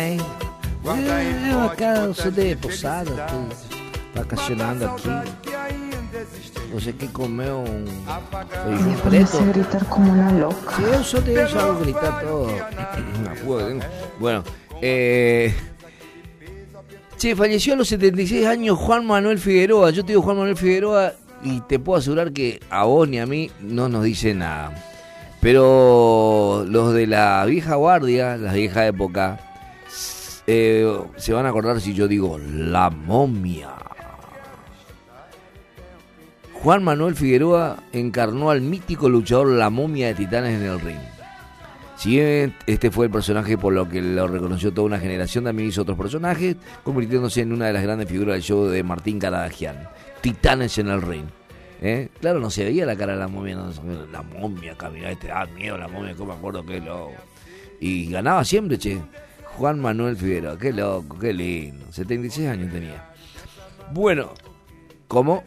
Eu acá sou de Posada, estou vacacionando aqui. Você que comeu um feijão preto? A gritar como una loca. Sí, yo sou de eso, hago gritar todo. Bueno, che, falleció a los 76 años Juan Manuel Figueroa. Yo te digo Juan Manuel Figueroa y te puedo asegurar que a vos ni a mí no nos dice nada. Pero los de la vieja guardia, la vieja época, se van a acordar si yo digo La Momia. Juan Manuel Figueroa encarnó al mítico luchador La Momia de Titanes en el ring. Si bien este fue el personaje por lo que lo reconoció toda una generación, también hizo otros personajes, convirtiéndose en una de las grandes figuras del show de Martín Caradagian, Titanes en el ring. Claro, no se veía la cara de La Momia, no, La Momia caminaba, te da miedo La Momia, que me acuerdo que loco. Y ganaba siempre, che. Juan Manuel Figueroa, qué loco, qué lindo, 76 años tenía. Bueno, ¿cómo?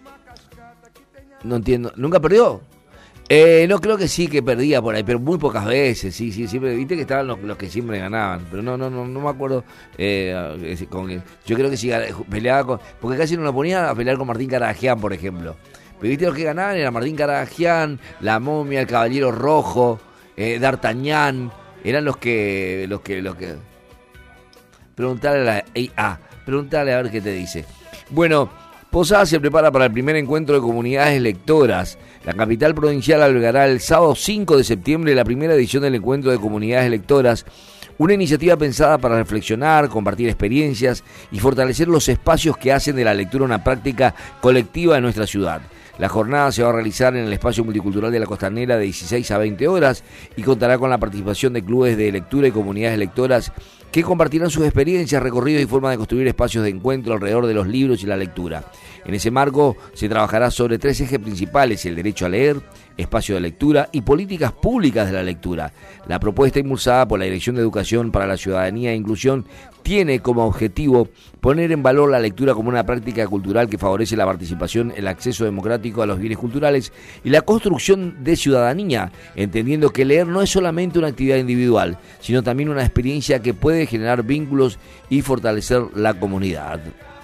No entiendo, ¿nunca perdió? No, creo que sí que perdía por ahí, pero muy pocas veces, sí, siempre, viste que estaban los que siempre ganaban, pero no me acuerdo, yo creo que sí peleaba con, porque casi no lo ponía a pelear con Martín Caradagian, por ejemplo, pero viste los que ganaban, era Martín Caradagian, La Momia, el Caballero Rojo, D'Artagnan, eran los que, preguntale a ver qué te dice. Bueno, Posada se prepara para el primer encuentro de comunidades lectoras. La capital provincial albergará el sábado 5 de septiembre la primera edición del encuentro de comunidades lectoras, una iniciativa pensada para reflexionar, compartir experiencias y fortalecer los espacios que hacen de la lectura una práctica colectiva en nuestra ciudad. La jornada se va a realizar en el espacio multicultural de la Costanera de 16 a 20 horas y contará con la participación de clubes de lectura y comunidades lectoras que compartirán sus experiencias, recorridos y formas de construir espacios de encuentro alrededor de los libros y la lectura. En ese marco se trabajará sobre 3 ejes principales: el derecho a leer, espacio de lectura y políticas públicas de la lectura. La propuesta, impulsada por la Dirección de Educación para la Ciudadanía e Inclusión, tiene como objetivo poner en valor la lectura como una práctica cultural que favorece la participación, el acceso democrático a los bienes culturales y la construcción de ciudadanía, entendiendo que leer no es solamente una actividad individual, sino también una experiencia que puede generar vínculos y fortalecer la comunidad.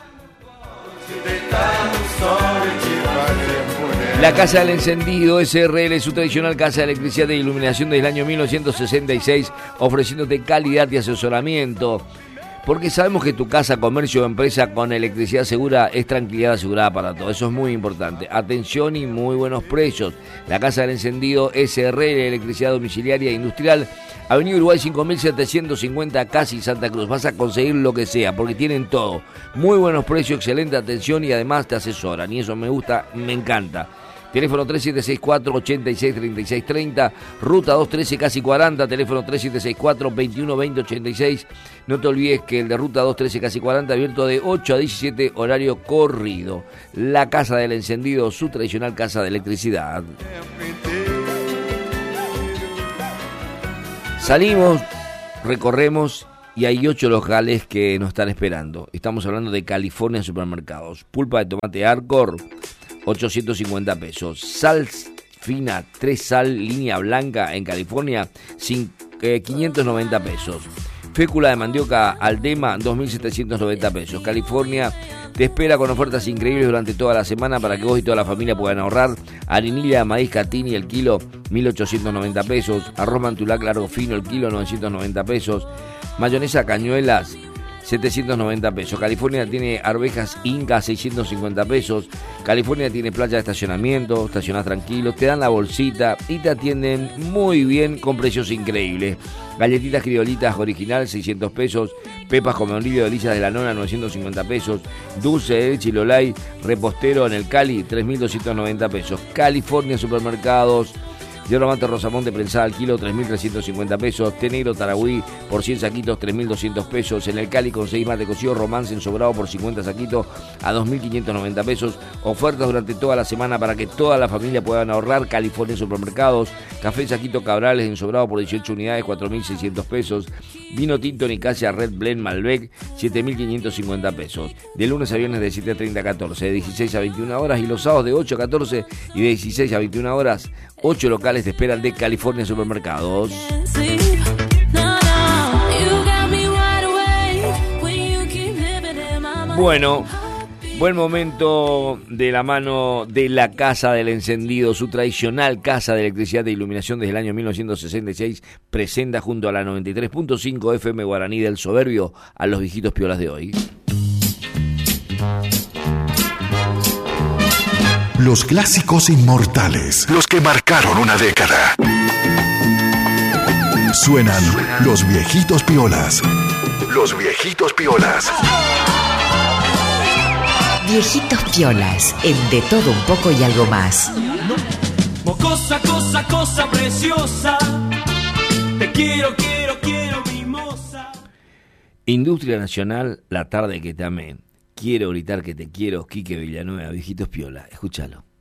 La Casa del Encendido SRL, su tradicional casa de electricidad e iluminación desde el año 1966, ofreciéndote calidad y asesoramiento. Porque sabemos que tu casa, comercio o empresa con electricidad segura es tranquilidad asegurada para todo. Eso es muy importante. Atención y muy buenos precios. La Casa del Encendido SRL, electricidad domiciliaria e industrial, Avenida Uruguay 5750, casi Santa Cruz. Vas a conseguir lo que sea, porque tienen todo. Muy buenos precios, excelente atención y además te asesoran. Y eso me gusta, me encanta. Teléfono 3764-863630, ruta 213 casi 40, teléfono 3764-212086. No te olvides que el de ruta 213 casi 40, abierto de 8 a 17, horario corrido. La Casa del Encendido, su tradicional casa de electricidad. Salimos, recorremos y hay 8 locales que nos están esperando. Estamos hablando de California Supermercados. Pulpa de tomate Arcor, 850 pesos. Sal fina 3 sal línea blanca en California, 590 pesos. Fécula de mandioca Aldema, 2.790 pesos. California te espera con ofertas increíbles durante toda la semana para que vos y toda la familia puedan ahorrar. Harinilla de maíz Catini, el kilo, 1.890 pesos. Arroz Mantulac largo fino, el kilo, 990 pesos. Mayonesa Cañuelas, 790 pesos. California tiene arvejas Inca, 650 pesos. California tiene playa de estacionamiento, estacionás tranquilo, te dan la bolsita y te atienden muy bien con precios increíbles. Galletitas criolitas original, 600 pesos. Pepas con membrillo de Delicias de la Nona, 950 pesos. Dulce de Chilolay, repostero en el Cali, 3.290 pesos. California Supermercados. Hierro Mate Rosamonte prensada al kilo, 3.350 pesos. Té negro Taragüí por 100 saquitos, 3.200 pesos. En el Cali con 6 mate cocido Romance en sobrado por 50 saquitos a 2.590 pesos. Ofertas durante toda la semana para que toda la familia puedan ahorrar. California Supermercados. Café Saquito Cabrales en sobrado por 18 unidades, 4.600 pesos. Vino tinto Nicasia Red Blend Malbec, 7.550 pesos. De lunes a viernes de 7:30 a 14, de 16 a 21 horas y los sábados de 8 a 14 y de 16 a 21 horas. 8 locales te esperan de California Supermercados. Bueno, buen momento de la mano de la Casa del Encendido, su tradicional casa de electricidad e iluminación desde el año 1966, presenta junto a la 93.5 FM Guaraní del Soberbio a los viejitos piolas de hoy. Los clásicos inmortales, los que marcaron una década. Suenan los viejitos piolas. Los viejitos piolas. Viejitos piolas, en De Todo Un Poco y Algo Más. Cosa, cosa, cosa preciosa. Te quiero, quiero, quiero, mimosa. Industria Nacional, la tarde que te amé. Quiero gritar que te quiero, Quique Villanueva, viejitos piola. Escúchalo.